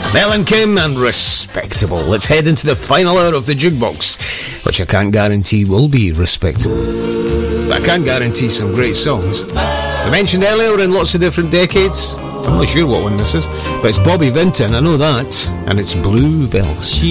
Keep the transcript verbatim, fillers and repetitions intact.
Mel and Kim and Respectable. Let's head into the final hour of the Jukebox, which I can't guarantee will be respectable, but I can guarantee some great songs. I mentioned earlier in lots of different decades. I'm not sure what one this is, but it's Bobby Vinton, I know that, and it's Blue Velvet.